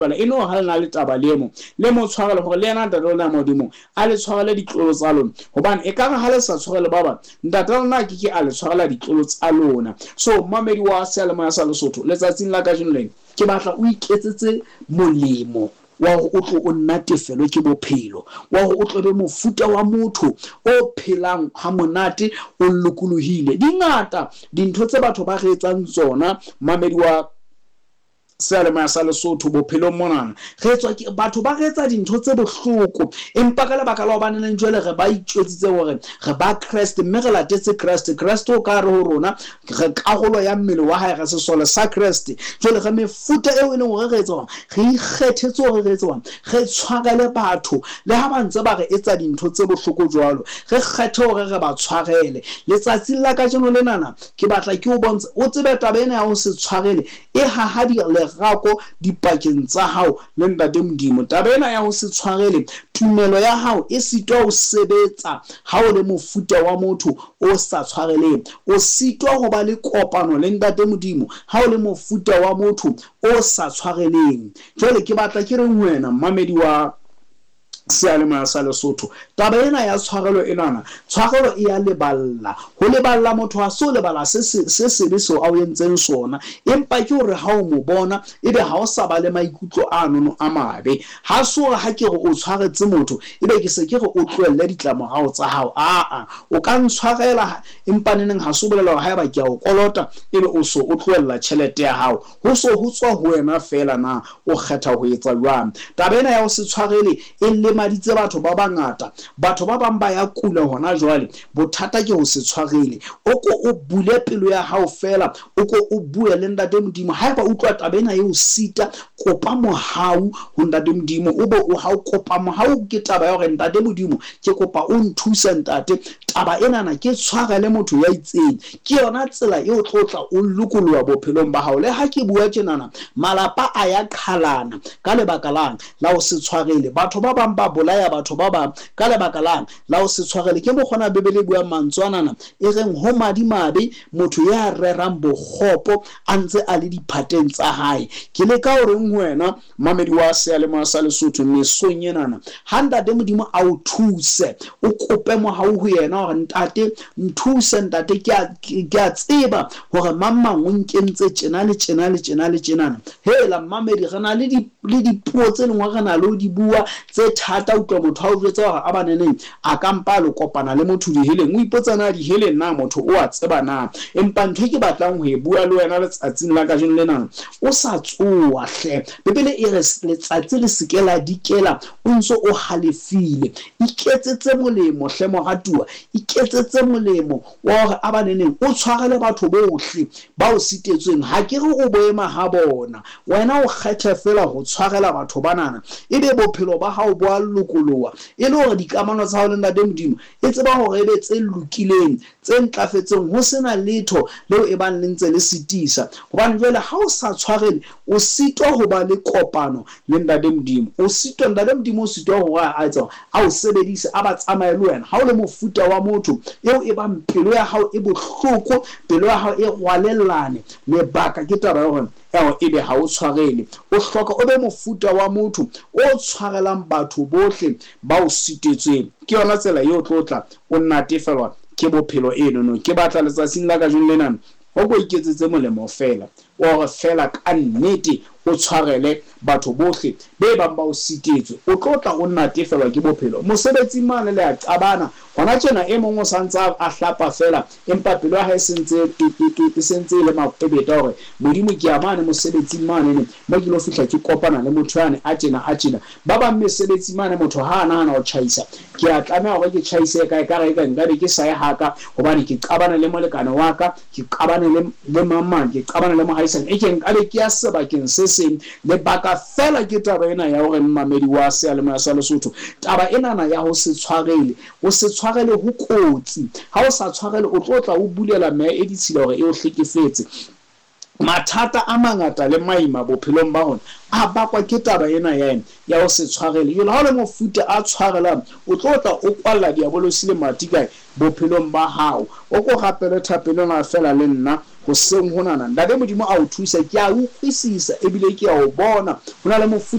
eno ha le na le taba le mo tshwarele hore le yena ntate lona modimo a le tshwarele ditlolo tsa lona hobane e kare ha le sa tshwarele ba bang ntate lona ke a le tshwarela ditlolo tsa lona. So mamedi wa seyalemoya sa Lesotho letsatsing la kajeno lena ke batla o iketsetse molemo wa go o tlo o natefelo ke bophelo wa go o tlo be mofuta wa motho o phelang ha monate o lokolohile. Dingata dintho tse batho ba re etsang tsona mamedi wa seyalemoya sa Lesotho bophelong monana re etswa ke batho ba re etsa dintho tse bohloko empa ka lebaka la hobane le jwale re ba itjwetsitse hore re ba Christ mme re latetse Christ o ka re ho rona re karolo ya mmele wa hae re sesole sa Christ. Jwale re mefuta eo e leng hore re etsa re ikgethetse hore re etsa re tshwarele batho le ha ba ntse ba re etsa dintho tse bohloko jwalo re kgethe hore re ba tshwarele. Letsatsi la kajeno lenana ke batla ke o bontshe o tsebe taba ena ya ho se tshwarele e hahadi rako dipakeng tsa hao le ntate Modimo. Taba ena ya ho se tshwarele tumelo ya hao e sitwa ho sebetsa ha o le mofuta wa motho o sa tshwareleng, o sitwa ho ba le kopano le ntate Modimo ha o le mofuta wa motho o sa tshwareleng. Jwale ke batla ke reng wena mamedi wa seyalemoya sa Lesotho taba ena ya tshwarelo enana tshwarelo e ya leballa ho leballa motho ha so lebala se sebe seo a o entseng sona empa ke hore ha o mo bona ebe ha o sa ba le maikutlo ano a mabe ha so ha ke re o tshwaretse motho ebe ke se ke re o tlohelle ditlamorao tsa hao o ka ntshwarela empa neneng ha so bolela ha eba ke a o kolota ebe o so o tlohella tjhelete ya hao ho so ho tswa ho wena fela na o kgetha ho etsa jwang. Taba ena ya ho se tshwarele e maditse batho ba bangata batho ba bang ba ya kula hona jwale bothata ke ho se tshwarele o ko o bule pelo ya hao fela o ko o bue le ntate Modimo ha eba utlwa taba ena e o sita kopa mohau ho ntate Modimo o bo o ha o kopa mohau ke taba ya hore ntate Modimo ke kopa o nthusa ntate taba ena na ke tshwarele motho ya itseng ke yona tsela e o tlotla o lokoloa bophelong ba hao. Le ha ke bua tjenana malapa a ya qhalana ka lebaka lang la o se tshwarele batho ba bang ba bolaya batho ba bang ka lebaka lang la o se tshwarele ke mo khona bebele bua mantswanana e reng ho madimabe motho ya rerang bokgopo a ntse a le diphateng tsa hae. Ke le ka hore wena mamedi wa seyalemoya sa Lesotho mesong enana ha ntate Modimo a o thuse o kope mohau ho yena hore ntate nthuse ntate ke a tseba hore mamang o nkentse tjena le tjena le tjena le tjenana hela mamedi re na le dipuo tse lengwe re na le di bua tse thata utlwa motho ha o jwetsa hore a baneneng a ka mpa le kopana le motho diheleng o ipotsana diheleng na motho o a tseba na empa ntho ke batlang ho e bua le wena letsatsing la kajeno lena o sa tsoa hle bebele e re letsatsi le sekela dikela o ntso o halefile iketsetse molemo hle moratuwa iketsetse molemo wa hore a baneneng o tshwarele batho bohle ba o sitetsweng ha ke re o boema ha bona wena o kgethe fela ho tshwarela batho banana ebe bophelo ba hao bo a lokoloa e le hore dikamano tsa hao le ntate Modimo e tseba hore ebe tse lokileng tse ntlafetseng ho sena letho leo e bang le ntse le sitisa hobane jwale ha o sa tshwarele o sitwa ho ba le kopano le ntate Modimo o sitwa ntate Modimo o sitwa ho a etsa a o sebedise a ba tsamaye le wena ha o le mofuta wa motho eo e bang pelo ya hao e bohloko pelo ya hao e rwalellane lebaka ke taba ya hore ebe ha o tshwarele o hloka o be mofuta wa motho o tshwarelang batho bohle ba o sitetsweng ke yona tsela eo tlotla o natefelwa ke bophelo eno ke batla letsatsing la kajeno lena o go iketsetse molemo fela o re fela ka nnete o tshwarele batho bohle be bang ba o sitetswe o tlotla o natefelwa ke bophelo mosebetsi mane le a qabana hona tjena e mong o santsa a hlapa fela empa pelo ya hae sentse le maqebeta hore Modimo ke amane mosebetsi mane ne mo ke lo fihla ke kopana le motho yane a tjena ba bang mesebetsi mane motho ha ana o tjhaisa ke a tlameha hore ke tjhaise kae ka re ka nka ke sa haka hobane ke qabana le molekane wa ka ke qabana le mamang ke qabana le mohaisane e ke nka be ke ya sebakeng se seng le baka fela ke taba ena ya hore mamedi wa seyalemoya sa Lesotho taba ena na ya ho se tshwarele o se tshwarele ho kotsi ha o sa tshwarele o tlotla o bulela me e ditshila hore e o hlekefetse mathata a mangata le maima bophelong ba hona a bakwa ke taba ena ya ho se tshwarele yona ha le mofuta a tshwarelang o tlotla o kwalla diabolosi le matikae bophelong ba hao o go gapele thapelong a fela le nna go seng honana ntate Modimo a o thusa ke a utlwisisa ebile ke a o bona hona le mofuta